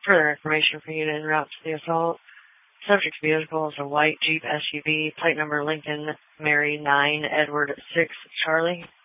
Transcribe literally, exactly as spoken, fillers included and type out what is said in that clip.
Further information for unit en route to the assault. Subject vehicle is a white Jeep S U V, plate number Lincoln Mary nine Edward six Charlie.